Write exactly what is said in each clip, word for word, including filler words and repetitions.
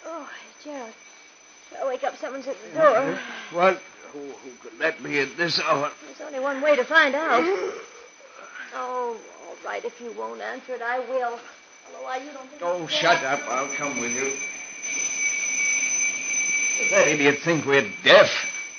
Oh, Gerald. I'll wake up. Someone's at the door. What? Who, who could let me in this hour? There's only one way to find out. Oh, all right. If you won't answer it, I will. Although I, you don't think... Oh, shut up. I'll come with you. Does that idiot think we're deaf?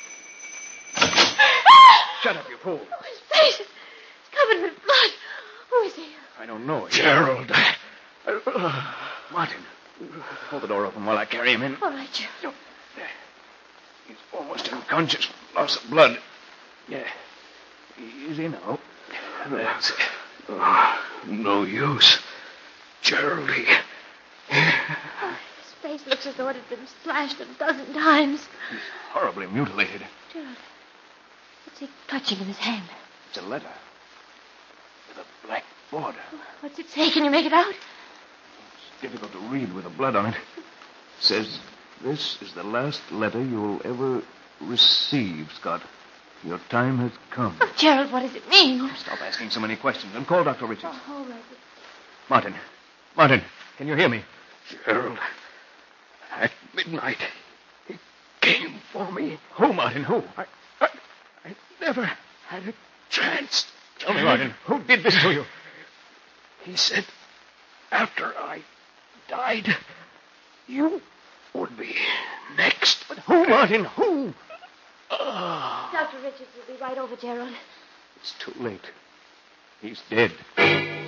Shut up, you fool. Oh, his face is covered with blood. Who is he? I don't know. Gerald. Martin, hold the door open while I carry him in. All right, Gerald. He's almost unconscious. Loss of blood. Yeah. Easy now. That's it. Oh, no use. Geraldie. Oh, his face looks as though it had been slashed a dozen times. He's horribly mutilated. Gerald, what's he clutching in his hand? It's a letter. With a black border. What's it say? Can you make it out? It's difficult to read with the blood on it. It says, this is the last letter you'll ever receive, Scott. Your time has come. Oh, Gerald, what does it mean? Stop asking so many questions and call Doctor Richards. Oh, all right. Martin. Martin, can you hear me? Gerald. At midnight, he came for me. Who, Martin, who? I, I, I never had a chance. Tell me, Martin, who did this to you? He said after I died, you would be next. But who, Martin, who? Uh, Doctor Richards will be right over, Gerald. It's too late. He's dead.